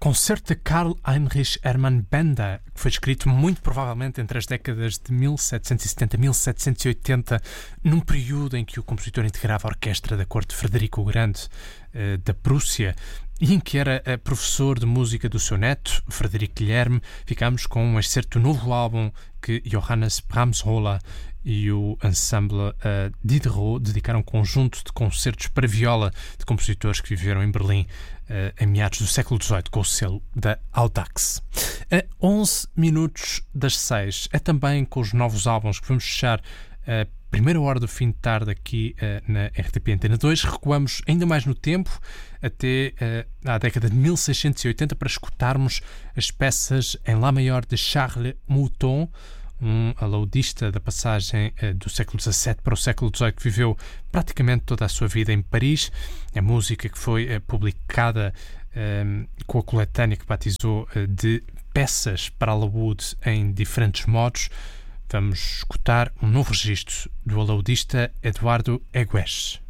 Concerto de Karl Heinrich Hermann Benda, que foi escrito muito provavelmente entre as décadas de 1770 e 1780, num período em que o compositor integrava a orquestra da corte de Frederico o Grande da Prússia e em que era professor de música do seu neto, Frederico Guilherme. Ficámos com um excerto do novo álbum que Johannes Brahms-Rolla e o ensemble Diderot dedicaram um conjunto de concertos para viola de compositores que viveram em Berlim em meados do século XVIII, com o selo da Audax. A 11 minutos das 6 é também com os novos álbuns que vamos fechar a primeira hora do fim de tarde aqui na RTP Antena 2. Recuamos ainda mais no tempo, até à década de 1680, para escutarmos as peças em Lá maior de Charles Mouton, um alaudista da passagem do século XVII para o século XVIII, que viveu praticamente toda a sua vida em Paris. A música que foi publicada com a coletânea que batizou de Peças para alaúde em diferentes modos. Vamos escutar um novo registro do alaudista Eduardo Egues.